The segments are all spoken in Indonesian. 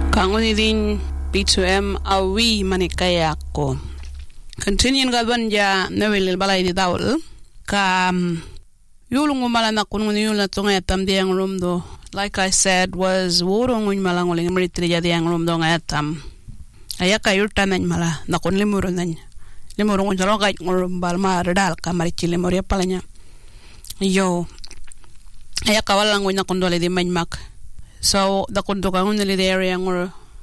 Kanguni din B2M awi manikaya ko. Continuing galban ja nawil balay di dawul ka yulung umala na kununi yul na tunga tam diang room do. Like I said was wurong un malang uling mritri ja diang room do ngatam. Ayaka yurtanan mala na kun limurunan. Limurung un jalo gait ngurum balma redal ka marichi limuria palanya. Yo ayaka walang un na kundole di manmak. So da kunto ka ngunili di area ngur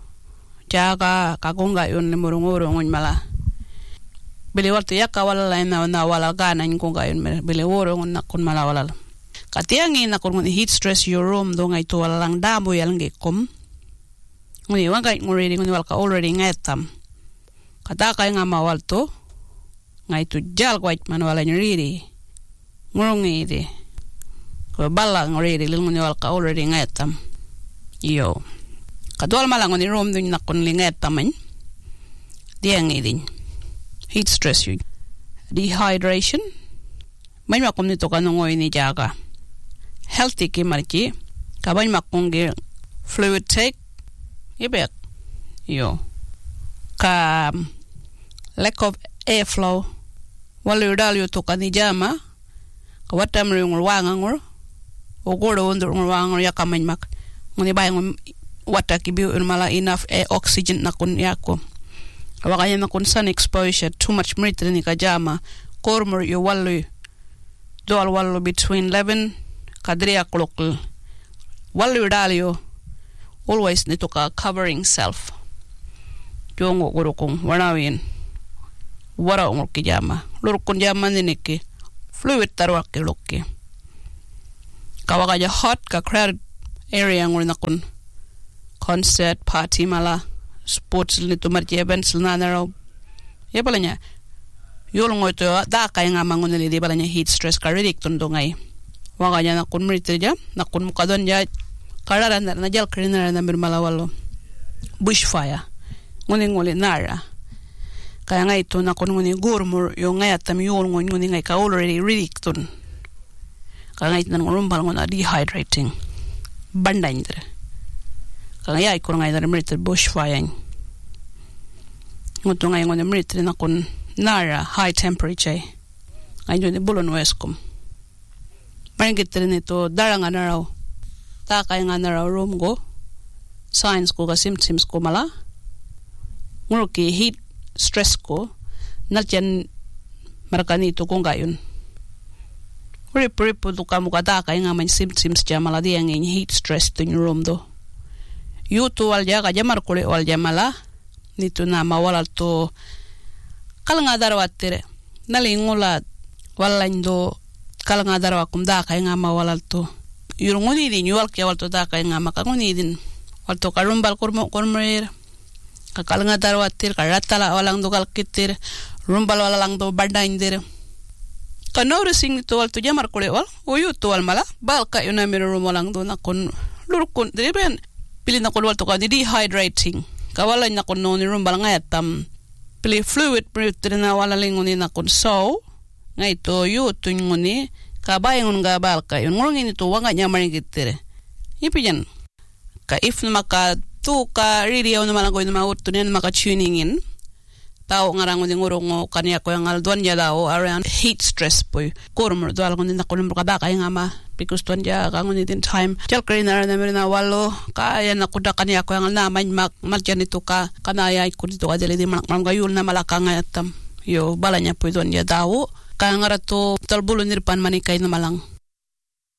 jaga kagunga yun limurung mala. Bili walto yaka wala na wala gana kunga yun bili urung na kun mala wala. Katiangi na kun heat stress your room do ngay to wala lang damo yalang gikum. Nguni wangay nguridi nguni walka already ngatam. Kataka nga mawalto ngay to jal kwait man wala nyuridi. Ngurungi di. Ko bala nguridi nguni walka already ngatam. Yo. Kadwal malang ni room dun na kun linget taman. Diang idin. Heat stress yun. Dehydration. May makum nito kanungoy ni jaga. Healthy ki mariki. Kabay makum gi fluid take. Ibet. Yo. Ka lack of airflow. Walu dal yu to kanijama. Kawatam yung wangangur. Ogoro undur wangangur yakamay mak. Nguni bayang wata kibiu mala enough air oxygen na kun yako. Awakanya na kun sun exposure too much mritri ni kajama kormur yo wallu doal wallu between 11 kadria klokl wallu dalio always nito ka covering self jongo gurukung wanawin wara umur kijama lurukun jama niniki fluid tarwak kilokki kawakaja hot ka crowded area ngur nakun concert party mala sports nito marji events nanaro ya balanya yulungo to da kay nga mangunili di balanya heat stress ka ridik tundungay wakanya nakun mritja nakun mukadon ja kararan na jal krina na mirmalawalo bushfire nguli nara kaya nga ito nakun nguni gurmur yung ngayatam yulungo nguni ngay ka already ridik tun kaya nga ito nangurumbal nguna dehydrating bandandre kaya ikon ngay na mritri bushfire nguto ngay ngon mritri na kun nara high temperature ay ni bulon weskom marigitri nito daranga na raw takay nga na raw room go signs ko ka symptoms ko mala nguruki heat stress ko natyan marakanito kung gayon Rip to kamu kata kay nga man symptoms ja mala di ang heat stress to your room do. Yuto walja ka jamar kule walja mala nito na mawala to kalanga darwatere nalingula walando kalanga darwa kum da kay nga mawala to. Yurunguni din yuwal kya walto da kay nga makanguni din walto karumbal kurmer ka kalanga darwatere karatala walang do kalkitir rumbal walang do bardaindir. Ka noticing ito wal to jamar kule wal o yuto wal mala bal ka yun na meron walang doon akon lurukun diriben pili na kulwal to ka dehydrating kawalan na kun no ni rumbal nga yatam pili fluid pre na wala lingunin na kun so nga ito yuto nguni kabayang nga bal ka yun ngurungin ito wanga nya marigitire ipijan ka if na maka tu ka radio na malang ko na mauto na maka tuning in tao ngarang ng urong kanya ko ang alduan niya daw around heat stress po kurmur do algon din ako ng kada kay nga ma because tuan dia kangon din time jal krina na meron na walo kaya na kuda kanya ko ang naman maljan ito ka kanaya ko dito adeli di gayul na malaka nga atam yo balanya po doon niya daw kaya nga rato talbulo nirpan manikay na malang